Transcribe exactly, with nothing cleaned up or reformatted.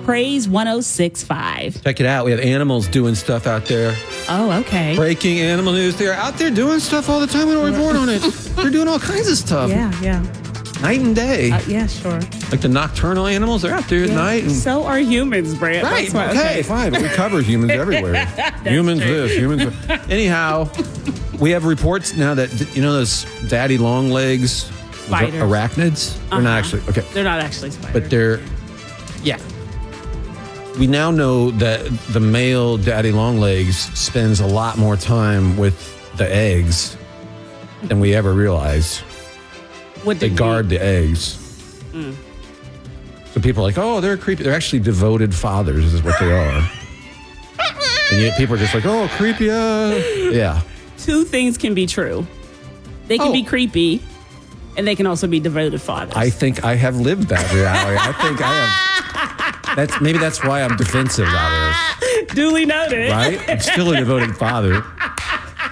Praise one oh six point five. Check it out. We have animals doing stuff out there. Oh, okay. Breaking animal news. They're out there doing stuff all the time. We don't report on it. They're doing all kinds of stuff. Yeah, yeah. Night and day. Uh, yeah, sure. Like the nocturnal animals, they're out there yeah. at night. And so are humans, Brant. right. Why, okay, okay, fine. But we cover humans everywhere. humans true. this, humans that. Anyhow, we have reports now that, you know, those daddy long legs, Spiders. arachnids? They're Uh-huh. not actually, okay. They're not actually spiders. But they're, yeah. We now know that the male daddy longlegs spends a lot more time with the eggs than we ever realized. What They did guard you? the eggs. Mm. So people are like, oh, they're creepy. They're actually devoted fathers is what they are. And yet people are just like, oh, creepy. Uh. Yeah. Two things can be true. They can Oh. be creepy, and they can also be devoted fathers. I think I have lived that reality. I think I have. That's maybe that's why I'm defensive about this. Duly noted. Right? I'm still a devoted father.